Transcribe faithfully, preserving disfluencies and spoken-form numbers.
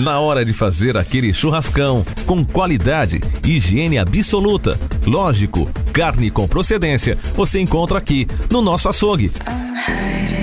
Na hora de fazer aquele churrascão, com qualidade, higiene absoluta, lógico, carne com procedência, você encontra aqui no nosso açougue.